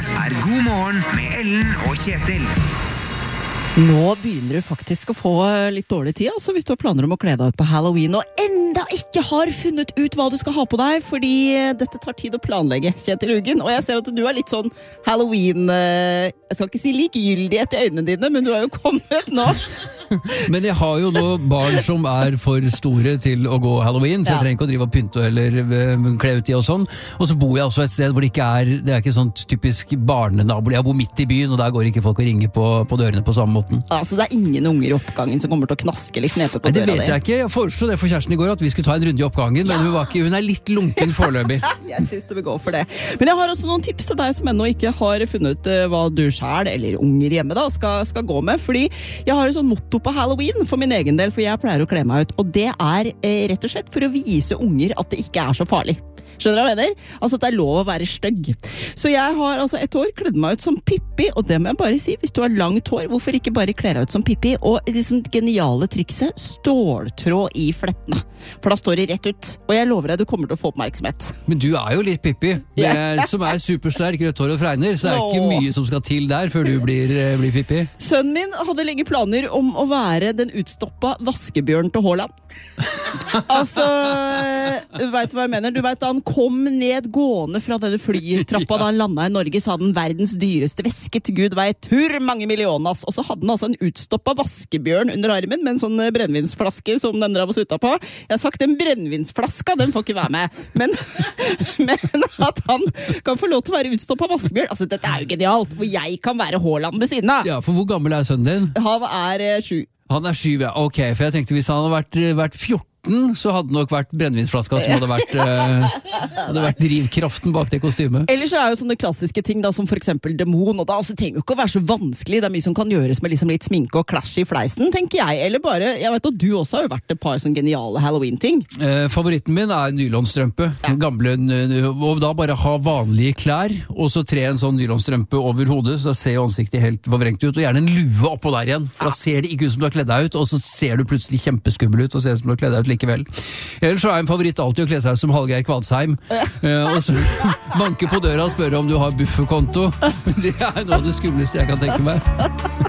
God morgen med Ellen og Kjetil. Nå begynner du faktisk å få litt dårlig tid, altså hvis du har planer om å kle deg ut på Halloween og enda ikke har funnet ut hva du skal ha på deg, fordi dette tar tid å planlegge, Kjetil Uggen. Og jeg ser at du er litt sånn Halloween, jeg skal ikke si likegyldighet i øynene dine, men du har jo kommet nå. Men jeg har jo nå barn som er for store til å gå Halloween, så jeg trenger ikke å drive og pynte eller kle ut i og sånn. Og så bor jeg også et sted hvor det er ikke sånn typisk barnenabo. Jeg bor midt i byen, og der går ikke folk og ringer på dørene på samme måten. Altså det er ingen unger i oppgangen som kommer til å knaske litt knepe på døra di? Det vet jeg ikke. Jeg foreslo det for kjæresten i går, at vi skulle ta en runde i oppgangen, men hun er litt lunken foreløpig. Jeg synes det vil gå for det. Men jeg har også noen tips til deg som ennå ikke har funnet ut hva du selv, eller unger hjemme da, skal gå med, fordi jeg har en sånn motto på Halloween for min egen del, for jeg pleier å kle meg ut, og det er rett og slett for å vise unger at det ikke er så farlig. Skjønner du hva jeg mener? Altså at det er lov å være stygg. Så jeg har altså et år kledd meg ut som Pippi, og det må jeg bare si, hvis du har langt hår, hvorfor ikke bare kle deg ut som Pippi? Og liksom geniale trikset, ståltråd i flettene. For da står det rett ut, og jeg lover deg du kommer til å få oppmerksomhet. Men du er jo litt Pippi, som er supersterk, rødt hår og fregner, så det er ikke mye som skal til der før du blir Pippi. Sønnen min hadde lenge planer om å være den utstoppa vaskebjørn til Haaland. Altså, vet du hva jeg mener? Du vet da han kom ned gående fra denne flytrappa da han landet i Norge, så hadde han verdens dyreste veske til Gud vet hvor mange millioner, og så hadde han altså en utstoppa vaskebjørn under armen med en sånn brennevinsflaske som den drev og sutta på. Jeg har sagt den brennevinsflaska, den får ikke være med, men at han kan få lov til å være utstoppa vaskebjørn, altså dette er jo genialt, hvor jeg kan være Haaland ved siden av. Ja, for hvor gammel er sønnen din? Han er 7. Han er 7, ja. Ok, for jeg tenkte hvis han hadde vært 14, så hadde det nok vært brennevinsflaska som hadde vært drivkraften bak det kostymet. Ellers er jo sånne klassiske ting da, som for eksempel demon, og da altså, trenger jo ikke å være så vanskelig, det er mye som kan gjøres med liksom litt sminke og clash i fleisen, tenker jeg, eller bare, jeg vet at du også har jo vært et par sånne geniale Halloween-ting. Favoritten min er nylonstrømpe, gamle, og da bare ha vanlige klær, og så tre en sånn nylonstrømpe over hodet, så da ser ansiktet helt forvrengt ut, og gjerne en lue oppå der igjen, for da ser det ikke ut som du har kledd deg ut, og så ser du plutselig kjempeskummel ut, og ser ut som du har kledd deg ut likevel. Ellers så er en favoritt alltid å kle seg som Hallgeir Kvadsheim, og så banke på døra og spørre om du har bufferkonto. Det er noe av det skumleste jeg kan tenke meg.